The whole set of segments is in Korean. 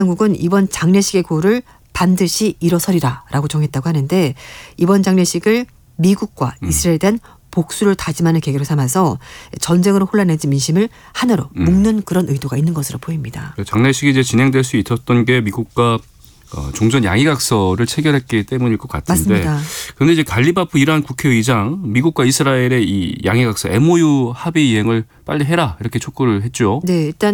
당국은 이번 장례식의 고를 반드시 일어서리라라고 정했다고 하는데 이번 장례식을 미국과 이스라엘에 대한 복수를 다짐하는 계기로 삼아서 전쟁으로 혼란해진 민심을 하나로 묶는 그런 의도가 있는 것으로 보입니다. 장례식이 이제 진행될 수 있었던 게 미국과 종전 양해각서를 체결했기 때문일 것 같은데. 맞습니다. 그런데 이제 갈리바프 이란 국회의장 미국과 이스라엘의 이 양해각서 MOU 합의 이행을 빨리 해라 이렇게 촉구를 했죠. 네, 일단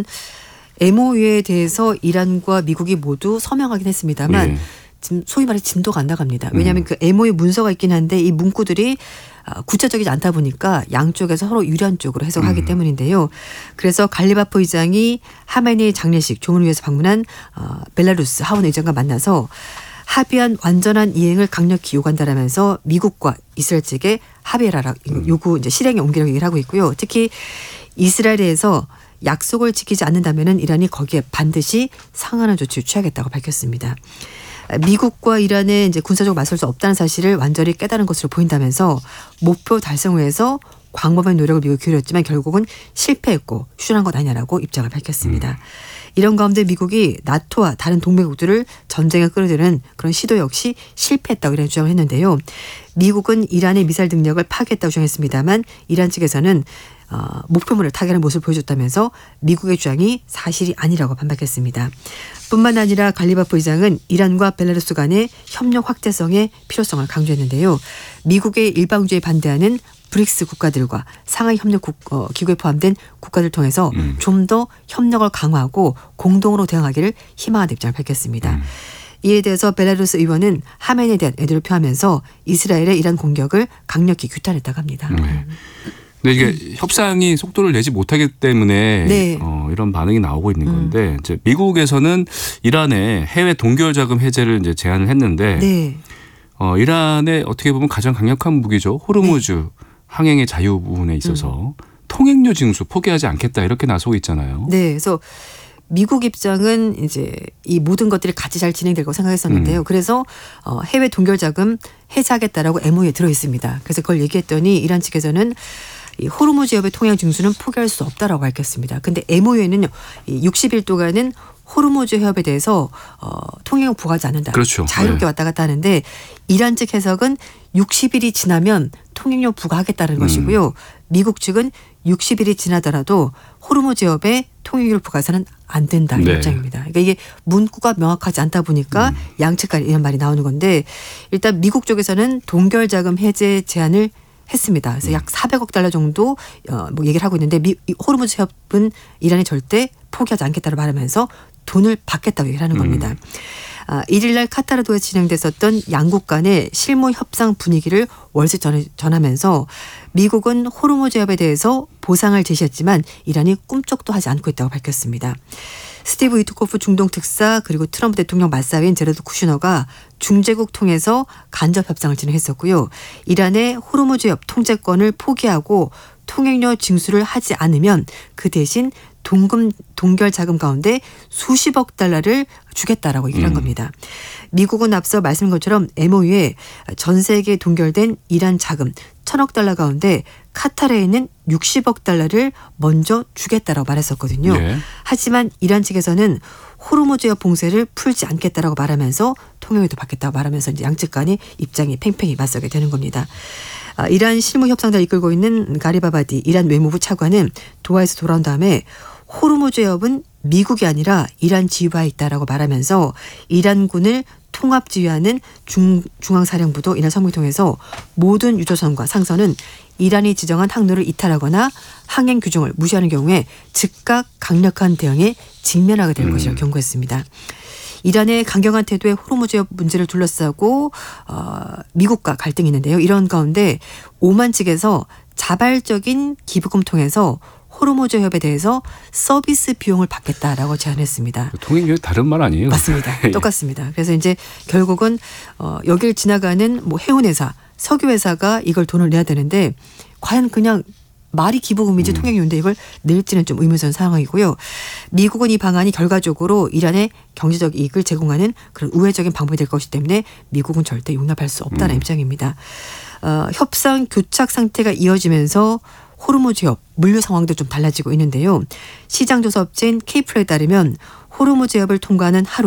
MOU에 대해서 이란과 미국이 모두 서명하긴 했습니다만 예. 지금 소위 말해 진도가 안 나갑니다. 왜냐하면 그 MOU 문서가 있긴 한데 이 문구들이 구체적이지 않다 보니까 양쪽에서 서로 유리한 쪽으로 해석하기 때문인데요. 그래서 갈리바프 의장이 하메네이 장례식 조문을 위해서 방문한 벨라루스 하원 의장과 만나서 합의한 완전한 이행을 강력히 요구한다라면서 미국과 이스라엘 측에 합의해라 요구 이제 실행에 옮기려고 얘기를 하고 있고요. 특히 이스라엘에서 약속을 지키지 않는다면은 이란이 거기에 반드시 상응하는 조치를 취하겠다고 밝혔습니다. 미국과 이란의 이제 군사적으로 맞설 수 없다는 사실을 완전히 깨달은 것으로 보인다면서 목표 달성을 위해서 광범위한 노력을 미국이 기울였지만 결국은 실패했고 휴전한 것 아니냐라고 입장을 밝혔습니다. 이런 가운데 미국이 나토와 다른 동맹국들을 전쟁에 끌어들이는 그런 시도 역시 실패했다고 이런 주장을 했는데요. 미국은 이란의 미사일 능력을 파괴했다고 주장했습니다만 이란 측에서는 목표물을 타결하는 모습을 보여줬다면서 미국의 주장이 사실이 아니라고 반박했습니다. 뿐만 아니라 갈리바프 의장은 이란과 벨라루스 간의 협력 확대성의 필요성을 강조했는데요. 미국의 일방주의에 반대하는 브릭스 국가들과 상하이 협력 기구에 포함된 국가들 통해서 좀 더 협력을 강화하고 공동으로 대응하기를 희망하는 입장을 밝혔습니다. 이에 대해서 벨라루스 의원은 하멘에 대한 애도를 표하면서 이스라엘의 이란 공격을 강력히 규탄했다고 합니다. 근데 이게 협상이 속도를 내지 못하기 때문에 네. 이런 반응이 나오고 있는 건데 이제 미국에서는 이란의 해외 동결 자금 해제를 이제 제안을 했는데 네. 이란의 어떻게 보면 가장 강력한 무기죠. 호르무즈 네. 항행의 자유 부분에 있어서 통행료 징수 포기하지 않겠다 이렇게 나서고 있잖아요. 네, 그래서 미국 입장은 이제 이 모든 것들이 같이 잘 진행될 거라고 생각했었는데요. 그래서 해외 동결 자금 해제하겠다라고 MOU에 들어 있습니다. 그래서 그걸 얘기했더니 이란 측에서는 이 호르무즈 해협의 통행 징수는 포기할 수 없다라고 밝혔습니다. 근데 MOU에는요, 60일 동안은 호르무즈 해협에 대해서 통행을 부과하지 않는다. 그렇죠. 자유롭게 네. 왔다 갔다 하는데 이란 측 해석은 60일이 지나면 통행료 부과하겠다는 것이고요. 미국 측은 60일이 지나더라도 호르무즈 해협에 통행료를 부과해서는 안 된다. 이 네. 입장입니다. 그러니까 이게 문구가 명확하지 않다 보니까 양측 간 이런 말이 나오는 건데 일단 미국 쪽에서는 동결 자금 해제 제안을 했습니다. 그래서 약 400억 달러 정도 뭐 얘기를 하고 있는데 호르무즈 해협은 이란이 절대 포기하지 않겠다고 말하면서 돈을 받겠다고 얘기를 하는 겁니다. 1일 날 카타르 도에서 진행됐었던 양국 간의 실무 협상 분위기를 월세 전하면서 미국은 호르무즈 해협에 대해서 보상을 제시했지만 이란이 꿈쩍도 하지 않고 있다고 밝혔습니다. 스티브 위트코프 중동 특사 그리고 트럼프 대통령 맞사위인 제러드 쿠슈너가 중재국 통해서 간접 협상을 진행했었고요. 이란의 호르무즈 해협 통제권을 포기하고 통행료 징수를 하지 않으면 그 대신 동결 자금 가운데 수십억 달러를 주겠다라고 얘기를 한 겁니다. 미국은 앞서 말씀한 것처럼 MOU에 전 세계에 동결된 이란 자금 1,000억 달러 가운데 카타르에 있는 60억 달러를 먼저 주겠다라고 말했었거든요. 네. 하지만 이란 측에서는 호르무즈 해협 봉쇄를 풀지 않겠다라고 말하면서 통행료도 받겠다고 말하면서 이제 양측 간의 입장이 팽팽히 맞서게 되는 겁니다. 이란 실무 협상단을 이끌고 있는 가리바바디 이란 외무부 차관은 도하에서 돌아온 다음에 호르무즈 해협은 미국이 아니라 이란 지휘하에 있다라고 말하면서 이란군을 통합 지휘하는 중앙사령부도 이날 성명을 통해서 모든 유조선과 상선은 이란이 지정한 항로를 이탈하거나 항행 규정을 무시하는 경우에 즉각 강력한 대응에 직면하게 될 것이라고 경고했습니다. 이란의 강경한 태도에 호르무즈 해협 문제를 둘러싸고 미국과 갈등이 있는데요. 이런 가운데 오만 측에서 자발적인 기부금 통해서 호르무즈 해협에 대해서 서비스 비용을 받겠다라고 제안했습니다. 통행료 다른 말 아니에요? 맞습니다. 똑같습니다. 그래서 이제 결국은 여길 지나가는 뭐 해운회사, 석유회사가 이걸 돈을 내야 되는데 과연 그냥 말이 기부금이지 통행료인데 이걸 낼지는 좀 의문스러운 상황이고요. 미국은 이 방안이 결과적으로 이란의 경제적 이익을 제공하는 그런 우회적인 방법이 될 것이기 때문에 미국은 절대 용납할 수 없다는 입장입니다. 협상 교착 상태가 이어지면서 호르무즈 해협 물류 상황도 좀 달라지고 있는데요. 시장 조사 업체인 케이플러에 따르면 호르무즈 해협을 통과하는 하루